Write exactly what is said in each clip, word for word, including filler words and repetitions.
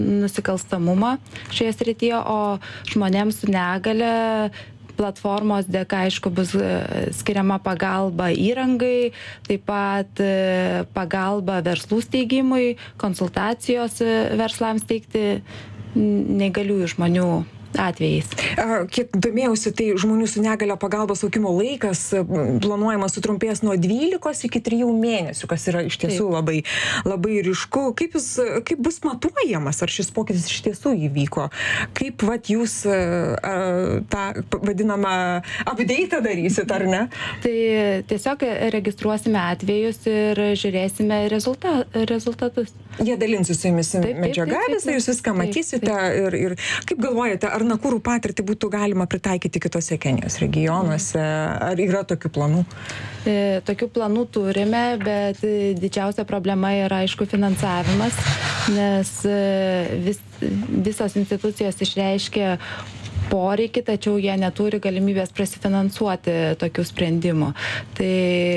nusikalstamumą šioje srityje, o žmonėms su negale platformos dėka, aišku, bus skiriama pagalba įrangai, taip pat pagalba verslų steigimui, konsultacijos verslams teikti neįgaliųjų žmonių atvejais. Kiek domėjausi, tai žmonių su negale pagalbos laukimo laikas planuojamas sutrumpės nuo dvylikos iki trijų mėnesių, kas yra iš tiesų Taip. labai, labai ryšku. Kaip, jis, kaip bus matuojamas, ar šis pokytis iš tiesų įvyko? Kaip vat, jūs a, tą vadinamą update darysit, ar ne? Tai tiesiog registruosime atvejus ir žiūrėsime rezulta, rezultatus. Jie dalinsis su jumis medžiaga, visą jūs viską matysite. Taip, taip. Ir, ir kaip galvojate, ar Nakuru patirtį būtų galima pritaikyti kitose Kenijos regionuose? Ar yra tokių planų? E, tokių planų turime, bet didžiausia problema yra, aišku, finansavimas, nes vis, visos institucijos išreiškia poreikį, tačiau jie neturi galimybės prasifinansuoti tokių sprendimų. Tai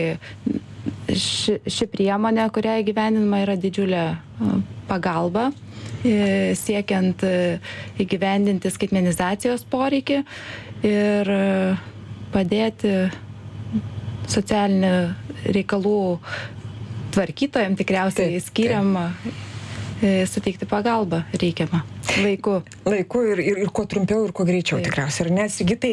ši, ši priemonė, kurią įgyvendinama, yra didžiulė pagalba siekiant įgyvendinti skaitmenizacijos poreikį ir padėti socialinių reikalų tvarkytojams tikriausiai skiriam suteikti pagalbą reikiamą laiku. Laiku ir, ir, ir kuo trumpiau ir kuo greičiau Taip. tikriausiai. Ir nes, Sigitai,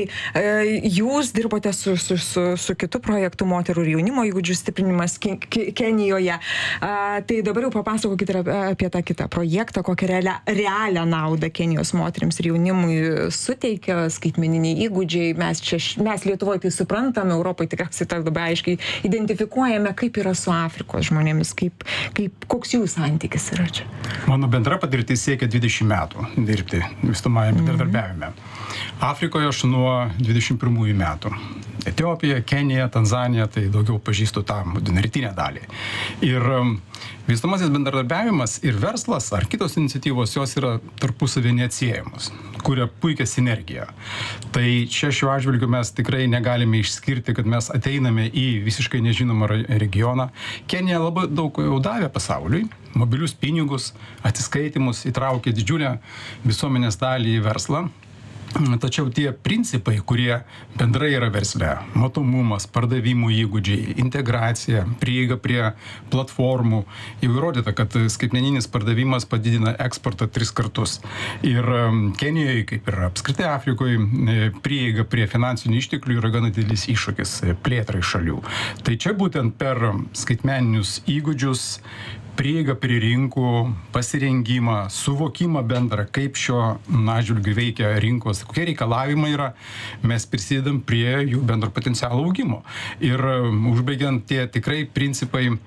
jūs dirbote su, su, su, su kitu projektu moterų ir jaunimo įgūdžių stiprinimas Kenijoje. A, tai dabar jau papasakokite apie tą kitą projektą, kokią realią, realią naudą Kenijos moterims ir jaunimui suteikia skaitmeniniai įgūdžiai. Mes, čia, mes Lietuvoje tai suprantame, Europoje tikriausiai tai labai aiškiai identifikuojame, kaip yra su Afrikos žmonėmis, kaip, kaip, koks jų santykis yra čia. Mano bendra patirtis siekia dvidešimt metų dirbti vystomajame bendradarbiavime. Afrikoje aš nuo dvidešimt pirmųjų metų. Etiopija, Kenija, Tanzanija, tai daugiau pažįstu tą rytinę dalį. Ir vystomasis bendradarbiavimas ir verslas ar kitos iniciatyvos, jos yra tarpusavį neatsiejamos, kuria puikia sinergija. Tai čia šiuo atžvilgiu mes tikrai negalime išskirti, kad mes ateiname į visiškai nežinomą regioną. Kenija labai daug jau davė pasauliui, mobilius pinigus, atsiskaitimus, įtraukė didžiulę visuomenės dalį į verslą. Tačiau tie principai, kurie bendrai yra versle, matomumas, pardavimų įgūdžiai, integracija, prieiga prie platformų, jau įrodyta, kad skaitmeninis pardavimas padidina eksportą tris kartus. Ir Kenijoje, kaip ir apskritai Afrikoje, prieiga prie finansinių išteklių yra gana didelis iššūkis plėtrai šalių. Tai čia būtent per skaitmeninius įgūdžius, prieigą prie rinkų, pasirengimą, suvokimą bendrą, kaip šio atžvilgiu veikia rinkos, kokie reikalavimai yra, mes prisidedam prie jų bendro potencialo augimo. Ir užbaigiant, tie tikrai principai e,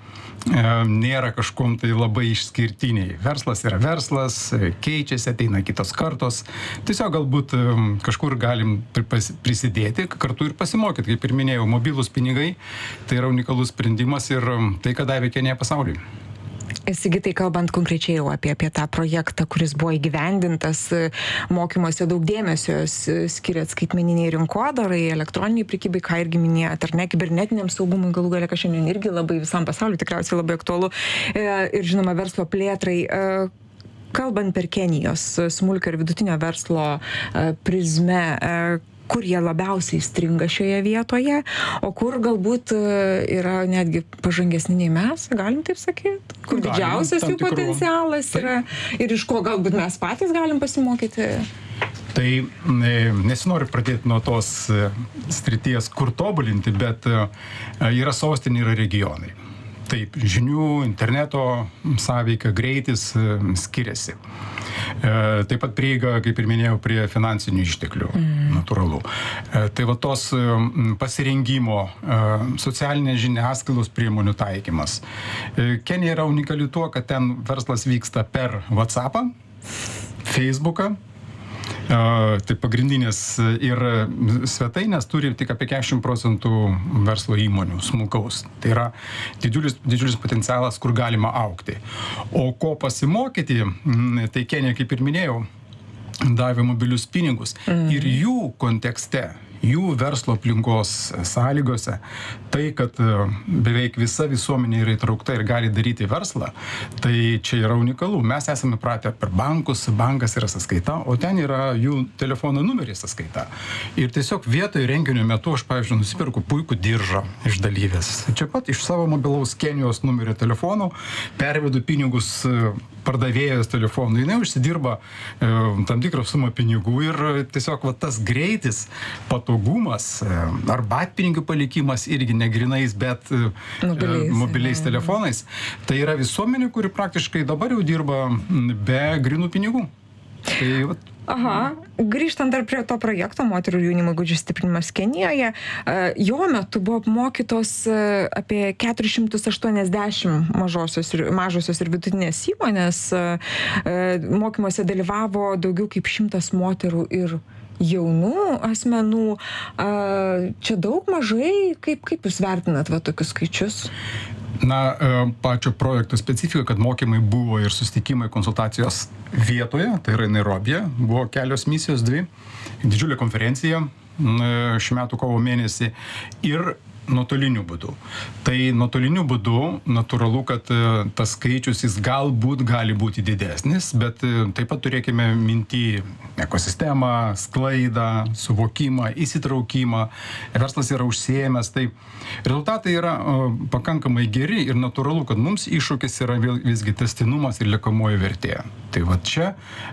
nėra kažkom tai labai išskirtiniai. Verslas yra verslas, keičiasi, ateina kitos kartos. Tiesiog galbūt kažkur galim prisidėti, kartu ir pasimokyti. Kaip ir minėjau, mobilūs pinigai, tai yra unikalus sprendimas ir tai, ką davė Kenija pasauliui. Sigitai, kalbant konkrečiai jau apie, apie tą projektą, kuris buvo įgyvendintas, mokymuose daug dėmesio skiriat skaitmeniniai rinkodarai, elektroniniai prekybai, ką irgi minėjot, ar ne, kibernetiniam saugumui, galų gale, kas šiandien irgi labai visam pasauliu tikriausiai labai aktualu, ir žinoma verslo plėtrai. Kalbant per Kenijos smulkio ir vidutinio verslo prizmę, kur jie labiausiai stringa šioje vietoje, o kur galbūt yra netgi pažangesni nei mes, galim taip sakyti? Kur galim, didžiausias jų potencialas yra ir iš ko galbūt mes patys galim pasimokyti? Tai nesinori pradėti nuo tos srities, kur tobulinti, bet yra sostinė, yra regionai. Taip, žinių, interneto sąveika, greitis skiriasi. Taip pat prieiga, kaip ir minėjau, prie finansinių išteklių, mm. natūralu. Tai va tos pasirengimo, socialinės žiniasklaidos priemonių taikymas. Kenija yra unikali tuo, kad ten verslas vyksta per WhatsAppą, Facebooką. Tai pagrindinės ir svetainės turi tik apie keturiasdešimt procentų verslo įmonių smulkaus. Tai yra didžiulis, didžiulis potencialas, kur galima augti. O ko pasimokyti, tai Kenija, kaip ir minėjau, davė mobilius pinigus. Mm. Ir jų kontekste, jų verslo aplinkos sąlygose, tai, kad beveik visa visuomenė yra įtraukta ir gali daryti verslą, tai čia yra unikalu. Mes esame pratę per bankus, bankas yra sąskaita, o ten yra jų telefono numeris sąskaita. Ir tiesiog vietoje renginio metu aš, pavyzdžiui, nusipirku puikų diržą iš dalyvės. Čia pat iš savo mobilaus Kenijos numerio telefono pervedu pinigus pardavėjos telefonu. Jinai užsidirba e, tam tikrą sumą pinigų ir tiesiog va, tas greitis, patogumas, e, ar batpinigių palikimas irgi negrinais, bet e, mobiliais, mobiliais ja. telefonais. Tai yra visuomenė, kuri praktiškai dabar jau dirba be grinų pinigų. Tai, va, Aha, grįžtant dar prie to projekto moterų ir jaunimo įgūdžių stiprinimas Kenijoje, jo metu buvo apmokytos apie keturis šimtus aštuoniasdešimt mažosios ir, mažosios ir vidutinės įmonės, mokymuose dalyvavo daugiau kaip šimtas moterų ir jaunų asmenų. Čia daug mažai, kaip, kaip jūs vertinat va, tokius skaičius? Na, pačio projekto specifika, kad mokymai buvo ir susitikimai, konsultacijos vietoje, tai yra Nairobije, buvo kelios misijos, dvi, didžiulė konferencija šių metų kovo mėnesį ir nuotoliniu būdu. Tai nuotoliniu būdu natūralu, kad tas skaičius jis galbūt gali būti didesnis, bet taip pat turėkime minty ekosistemą, sklaidą, suvokimą, įsitraukimą. Verslas yra užsiėmęs, tai rezultatai yra pakankamai geri ir natūralu, kad mums iššūkis yra visgi tęstinumas ir liekamoji vertė. Tai va čia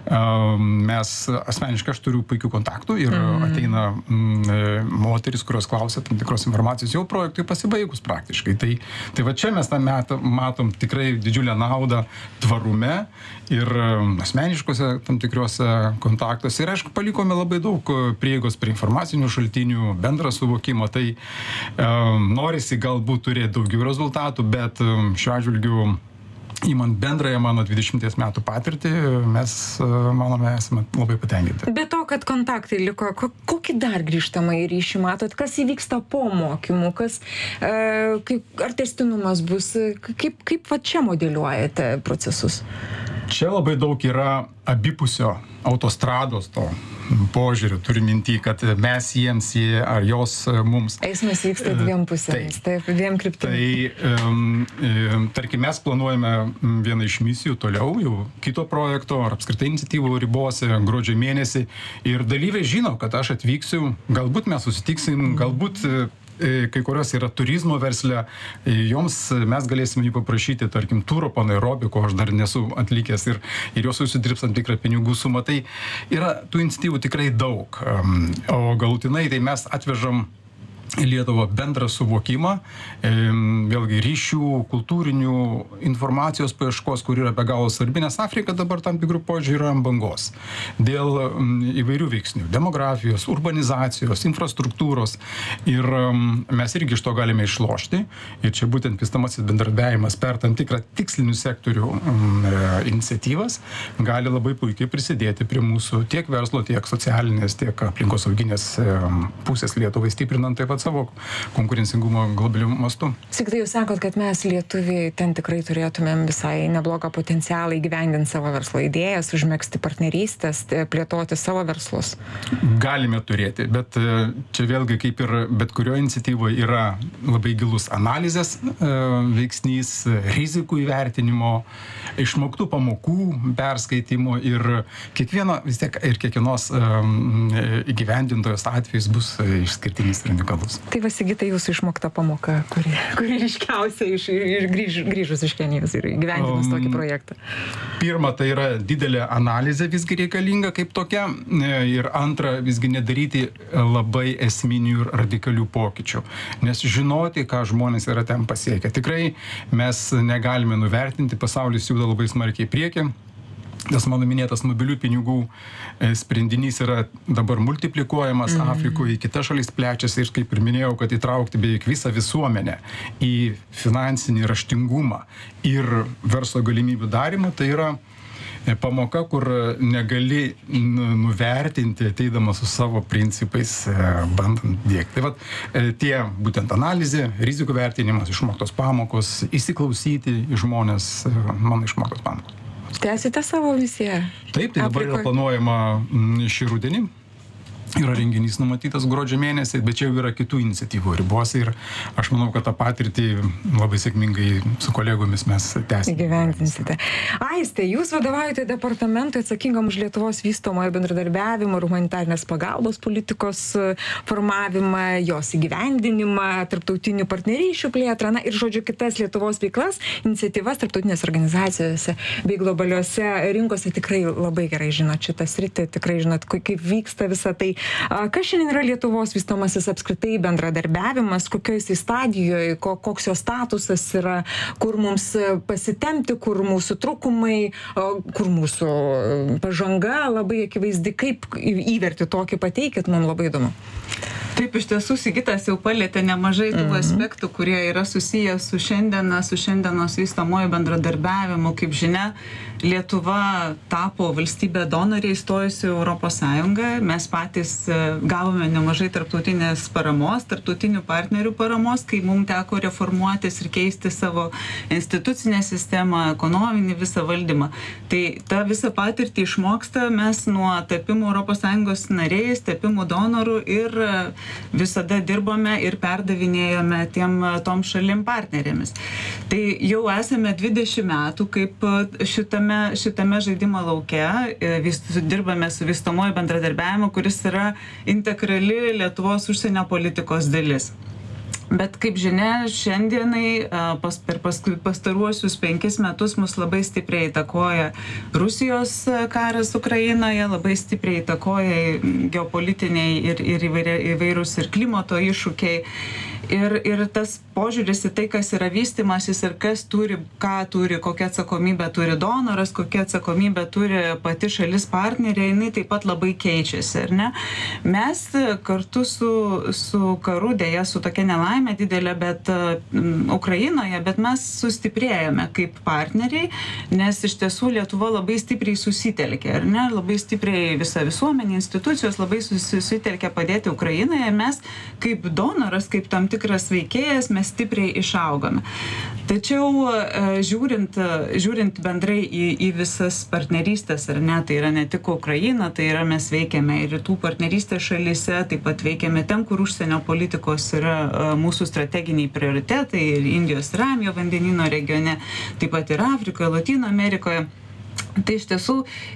mes, asmeniškai aš turiu puikių kontaktų ir mm. ateina mm, moteris, kurios klausia tam tikros informacijos jau projektui pasibaigus praktiškai. Tai, tai va čia mes tą metą matom tikrai didžiulę naudą tvarume ir asmeniškose tam tikriuose kontaktuose. Ir aišku, palikome labai daug prieigos prie informacinių šaltinių, bendrą suvokimą. Tai um, norisi galbūt turėti daugiau rezultatų, bet um, šiuo atžvilgiu įmant bendrąją mano dvidešimties metų patirtį, mes, manome, esame labai patenkinti. Be to, kad kontaktai liko, kokį dar grįžtamąjį ryšį matot, kas įvyksta po mokymų, kas, e, kaip, ar tęstinumas bus, kaip, kaip va čia modeliuojate procesus? Čia labai daug yra abipusio autostrados to požiūrių, turiu minty, kad mes jiems jie, ar jos mums. Eismas vyksta dviem pusėmis, taip, taip dviem kryptimis. Tai, um, tarkim, mes planuojame vieną iš misijų toliau, jau kito projekto, ar apskritai iniciatyvų ribose, gruodžio mėnesį, ir dalyviai žino, kad aš atvyksiu, galbūt mes susitiksim, galbūt kai kurios yra turizmo versle, joms mes galėsime jų paprašyti, tarkim, turo po Nairobį, ko aš dar nesu atlikęs, ir, ir jos susidirbs tam tikrą pinigų sumą. Tai yra tų iniciatyvų tikrai daug. O galutinai tai mes atvežam į Lietuvą bendrą suvokimą, vėlgi ryšių, kultūrinių, informacijos paieškos, kur yra be galo svarbi, nes Afrika dabar tam tikrų požiūrį yra ant bangos. Dėl įvairių veiksnių, demografijos, urbanizacijos, infrastruktūros, ir mes irgi iš to galime išlošti. Ir čia būtent vystamasis bendradarbiavimas per tam tikrą tikslinių sektorių iniciatyvas gali labai puikiai prisidėti prie mūsų tiek verslo, tiek socialinės, tiek aplinkosauginės pusės Lietuvai, stiprinant taip pat savo konkurencingumą globaliu mastu. Siktai, jūs sakot, kad mes lietuviai ten tikrai turėtumėm visai neblogą potencialą įgyvendinti savo verslo idėjas, užmegzti partnerystės, plėtoti savo verslus. Galime turėti, bet čia vėlgi kaip ir bet kurio iniciatyvoje yra labai gilus analizės veiksnys, rizikų įvertinimo, išmoktų pamokų perskaitimo, ir kiekvieno vis tiek ir kiekvienos įgyvendintojos atvejs bus išskirtinis ir unikalus. Tai va, Sigita, jūsų išmokta pamoka, kuri, kuri ryškiausia iš, iš grįž, grįžus iš Kenijos ir gyvendinus um, tokį projektą? Pirma, tai yra didelė analizė visgi reikalinga kaip tokia, ir antra, visgi nedaryti labai esminių ir radikalių pokyčių, nes žinoti, ką žmonės yra ten pasiekę. Tikrai mes negalime nuvertinti, pasaulis juda labai smarkiai į priekį. Tas mano minėtas mobilių pinigų sprendinys yra dabar multiplikuojamas mm. Afrikoje, kitas šalis plečiasi, ir kaip ir minėjau, kad įtraukti beveik visą visuomenę į finansinį raštingumą ir verslo galimybių darimą, tai yra pamoka, kur negali nuvertinti, ateidamas su savo principais, bandant dėkti. Tai vat, tie būtent analizė, rizikų vertinimas, išmoktos pamokos, įsiklausyti į žmonės, mano išmoktos pamokos. Tęsite savo misiją? Taip, tai dabar yra planuojama šį rudenį. Yra renginys numatytas gruodžio mėnesį, bet čia jau yra kitų iniciatyvų ribose ir aš manau, kad tą patirtį labai sėkmingai su kolegomis mes tęsime. Įgyvendinsite. Aiste, jūs vadovaujate departamentui atsakingam už Lietuvos vystomojo bendradarbiavimo ir humanitarinės pagalbos politikos formavimą, jos įgyvendinimą, tarptautinių partnerysčių plėtrą, na ir žodžiu kitas Lietuvos veiklas, iniciatyvas tarptautinės organizacijose bei globaliuose rinkose. Tikrai labai gerai žinot šitą sritį, tikrai žinot, kaip vyksta visa tai. Kas šiandien yra Lietuvos vystomasis apskritai bendradarbiavimas, kokioj jisai stadijoje, koks jo statusas yra, kur mums pasitemti, kur mūsų trūkumai, kur mūsų pažanga labai akivaizdi, kaip įverti tokį pateikit, man labai įdomu. Taip, iš tiesų, Sigitas jau palėtė nemažai tų mm-hmm. aspektų, kurie yra susiję su šiandiena, su šiandienos vystomojo bendradarbiavimu. Kaip žinia, Lietuva tapo valstybė donorė įstojusi į Europos Sąjungą. Mes patys gavome nemažai tarptautinės paramos, tarptautinių partnerių paramos, kai mums teko reformuotis ir keisti savo institucinę sistemą, ekonominį visą valdymą. Tai tą visą patirtį išmoksta mes nuo tapimo Europos Sąjungos nariais, tapimo donorų ir visada dirbome ir perdavinėjome tiem tom šalim partnerėmis. Tai jau esame dvidešimt metų, kaip šitame, šitame žaidimo lauke vis, dirbame su vystomojo bendradarbiavimu, kuris yra integrali Lietuvos užsienio politikos dalis. Bet kaip žinia, šiandienai pas, per pas, pastaruosius penkis metus mus labai stipriai įtakoja Rusijos karas Ukrainoje, labai stipriai įtakoja geopolitiniai ir, ir įvairūs ir klimato iššūkiai. Ir, ir tas požiūris į tai, kas yra vystimasis ir kas turi, ką turi, kokią atsakomybę turi donoras, kokią atsakomybę turi pati šalis partnerė, jinai taip pat labai keičiasi, ar ne? Mes kartu su, su karu, dėja, su tokia nelaimė didelė, bet um, Ukrainoje, bet mes sustiprėjome kaip partneriai, nes iš tiesų Lietuva labai stipriai susitelkė, ar ne? Labai stipriai visa visuomenė, institucijos labai susitelkė padėti Ukrainoje ir mes kaip donoras, kaip tam tikras veikėjas, mes stipriai išaugame. Tačiau žiūrint, žiūrint bendrai į, į visas partnerystės, ar ne, tai yra ne tik Ukraina, tai yra mes veikiame ir rytų partnerystės šalyse, taip pat veikiame ten, kur užsienio politikos yra mūsų strateginiai prioritetai, ir Indijos ir Ramiojo vandenyno regione, taip pat ir Afrikoje, Latino Amerikoje. Tai iš tiesų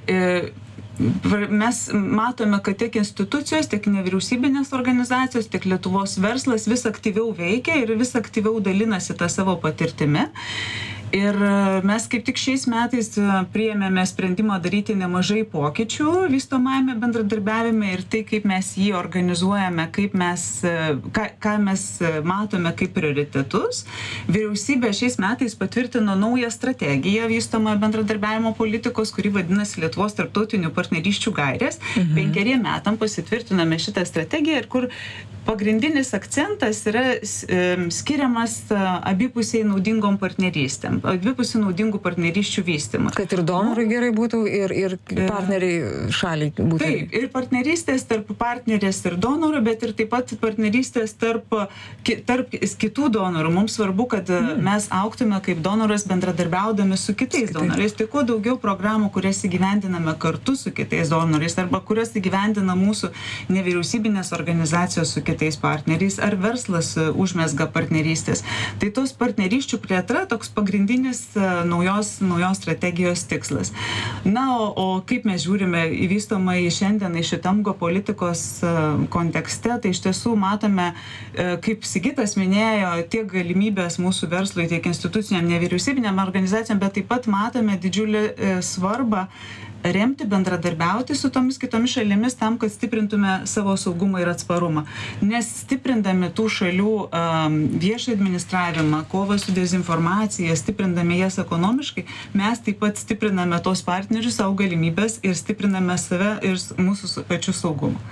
mes matome, kad tiek institucijos, tiek nevyriausybinės organizacijos, tiek Lietuvos verslas vis aktyviau veikia ir vis aktyviau dalinasi tą savo patirtimi. Ir mes kaip tik šiais metais priėmėme sprendimą daryti nemažai pokyčių vystomajame bendradarbiavime ir tai, kaip mes jį organizuojame, kaip mes, ką, ką mes matome kaip prioritetus. Vyriausybė šiais metais patvirtino naują strategiją vystomojo bendradarbiavimo politikos, kuri vadinasi Lietuvos tarptautinių partnerysčių gairės. Mhm. Penkeriem metam pasitvirtiname šitą strategiją ir kur pagrindinis akcentas yra skiriamas abipusiai naudingom partnerystėm, abipusiai naudingų partnerysčių vystymą. Kad ir donorui gerai būtų ir, ir partneriai šaliai būtų. Taip, ir partnerystės tarp partnerės ir donorų, bet ir taip pat partnerystės tarp, tarp kitų donorų. Mums svarbu, kad mm. mes augtume kaip donoras bendradarbiaudami su kitais Kitai. donorais. Tai kuo daugiau programų, kurias įgyvendiname kartu su kitais donorais arba kurias įgyvendina mūsų nevyriausybinės organizacijos su kitais partneriais ar verslas užmesga partnerystės. Tai tos partnerysčių plėtra toks pagrindinis naujos, naujos strategijos tikslas. Na, o, o kaip mes žiūrime į vystomą į šiandien į šitam geopolitikos kontekste, tai iš tiesų matome, kaip Sigitas minėjo, tiek galimybės mūsų verslui, tiek instituciniam nevyriausybiniam organizacijom, bet taip pat matome didžiulį svarbą remti, bendradarbiauti su tomis kitomis šalimis tam, kad stiprintume savo saugumą ir atsparumą. Nes stiprindami tų šalių um, viešą administravimą, kovą su dezinformacija, stiprindami jas ekonomiškai, mes taip pat stipriname tos partnerius savo galimybės ir stipriname save ir mūsų pačių saugumą.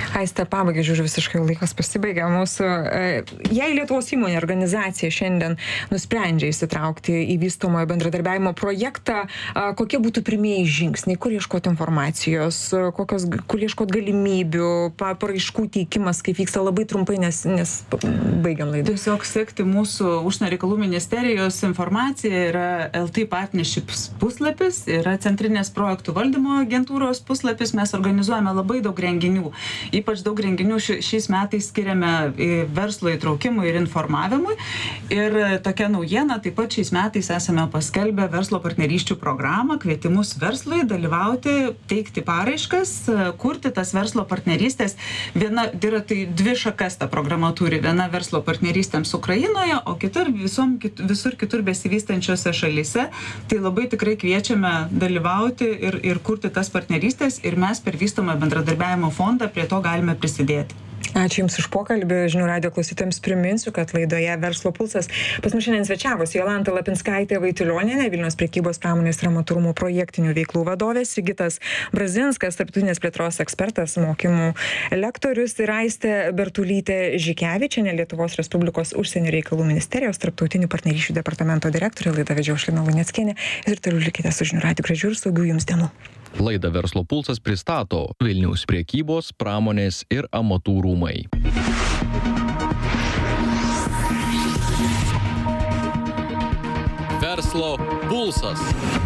Aiste, pabaigai, žiūriu, visiškai laikas pasibaigė mūsų. Jei Lietuvos įmonė organizacija šiandien nusprendžia įsitraukti į vystomojo bendradarbiavimo projektą, kokie būtų pirmieji žingsniai, kur ieškoti informacijos, kokios, kur ieškoti galimybių, paraiškų teikimas, kaip vyksta, labai trumpai, nes, nes baigiam laidą. Tiesiog sekti mūsų užsienio reikalų ministerijos informaciją, yra L T Partnerships puslapis, yra Centrinės projektų valdymo agentūros puslapis, mes organizuojame labai daug renginių. Ypač daug renginių šiais metais skiriame verslo įtraukimui ir informavimui. Ir tokia naujiena, taip pat šiais metais esame paskelbę verslo partnerysčių programą, kvietimus verslui dalyvauti, teikti paraiškas, kurti tas verslo partnerystės. Viena, yra tai dvi šakas ta programa turi. Viena verslo partnerystėms Ukrainoje, o kitur visom, visur kitur besivystančiose šalyse. Tai labai tikrai kviečiame dalyvauti ir, ir kurti tas partnerystės ir mes per vystomojo bendradarbiavimo fondą prie to galime prisidėti. Ačiū Jums už pokalbį. Žinių radijo klausytojams priminsiu, kad laidoje Verslo pulsas pas mus šiandien svečiavosi Jolanta Lapinskaitė Vaitulionienė, Vilniaus prekybos pramonės ir amatų projektinių veiklų vadovė, Sigitas Brazinskas, tarptautinės plėtros ekspertas, mokymų lektorius, ir Aistė Bertulytė Žikevičienė, Lietuvos Respublikos užsienio reikalų ministerijos tarptautinių partnerysčių departamento direktorė. Laidą vedžiau aš Lina Luneckienė ir toliau likite su Žinių radiju. Gražių ir saugių Jums dienų. Laidą Verslo pulsas pristato Vilniaus prekybos, pramonės ir amatų rūmai. Verslo pulsas.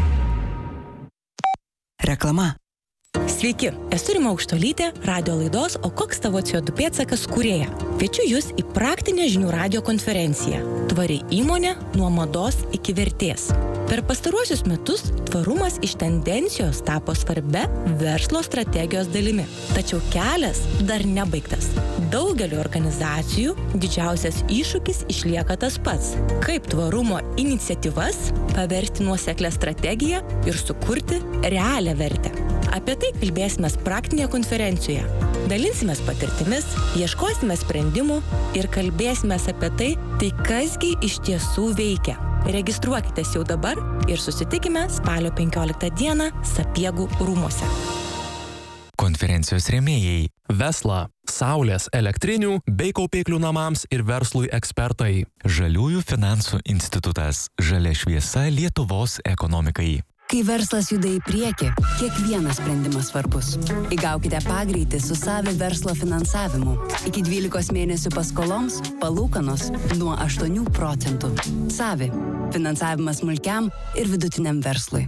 Reklama. Sveiki, esu Rima Aukštuolytė, radio laidos O koks tavo C O du pėdsakas kūrėja. Kviečiu Jūs į praktinę žinių radijo konferenciją Tvari įmonė nuo mados iki vertės. Per pastaruosius metus tvarumas iš tendencijos tapo svarbia verslo strategijos dalimi. Tačiau kelias dar nebaigtas. Daugeliu organizacijų didžiausias iššūkis išlieka tas pats. Kaip tvarumo iniciatyvas paversti nuoseklią strategiją ir sukurti realią vertę. Apie tai kalbėsime praktinėje konferencijoje. Dalinsimės patirtimis, ieškosime sprendimų ir kalbėsime apie tai, tai kasgi iš tiesų veikia. Registruokitės jau dabar ir susitikime spalio penkioliktą dieną Sapiegų rūmuose. Konferencijos rėmėjai Vesla, saulės elektrinių bei kaupiklių namams ir verslui ekspertai. Žaliųjų finansų institutas. Žalia šviesa Lietuvos ekonomikai. Kai verslas juda į priekį, kiekvienas sprendimas svarbus. Įgaukite pagreitį su Savi verslo finansavimu. Iki dvylikos mėnesių paskoloms palūkanos nuo aštuonių procentų. Savi. Finansavimas smulkiam ir vidutiniam verslui.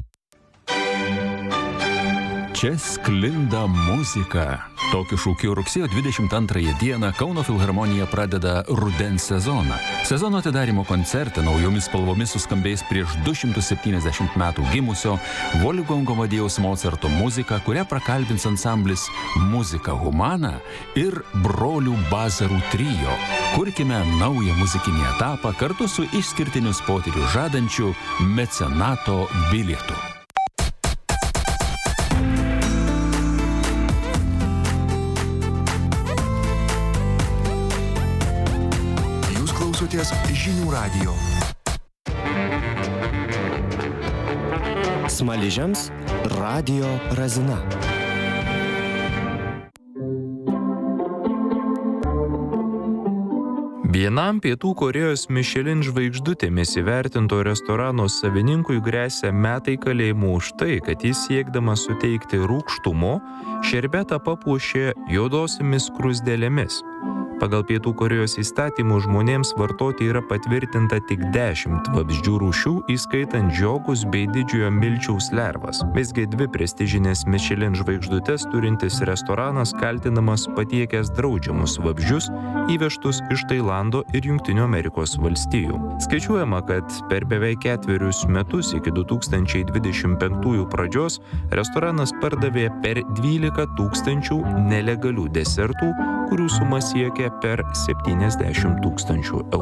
Čia sklinda muzika. Tokiu šūkiu rugsėjo dvidešimt antrąją dieną Kauno filharmonija pradeda rudens sezoną. Sezono atidarymo koncerte naujomis spalvomis suskambės prieš du šimtus septyniasdešimt metų gimusio Wolfgango Amadėjaus Mocarto muzika, kurią prakalbins ansamblis Muzika Humana ir brolių Bazarų trio. Kurkime naują muzikinį etapą kartu su išskirtinius potyrius žadančiu mecenato bilietu. Žinių radijo. Smaližiams radijo razina. Vienam Pietų Korėjos Michelin žvaigždutėmis įvertinto restorano savininkui gresia metai kalėjimo už tai, kad jis siekdamas suteikti rūgštumo, šerbetą papuošė juodosiamis skruzdėlėmis. Pagal Pietų Korėjos įstatymų žmonėms vartoti yra patvirtinta tik dešimt vabzdžių rūšių, įskaitant žiogus bei didžiojo milčiaus lervas. Visgi dvi prestižinės Michelin žvaigždutes turintis restoranas kaltinamas patiekęs draudžiamus vabzdžius įvežtus iš Tailando ir Jungtinių Amerikos valstijų. Skaičiuojama, kad per beveik ketverius metus iki du tūkstančiai dvidešimt penktųjų pradžios restoranas pardavė per dvylika tūkstančių nelegalių desertų, kurių suma siekia per septyniasdešimt tūkstančių eurų.